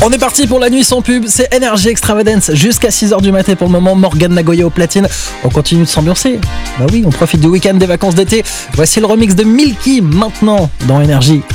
On est parti pour la nuit sans pub, c'est Energy Extravagance jusqu'à 6h du matin pour le moment. Morgane Nagoya au platine. On continue de s'ambiancer. Bah oui, on profite du week-end des vacances d'été. Voici le remix de Milky maintenant dans Energy.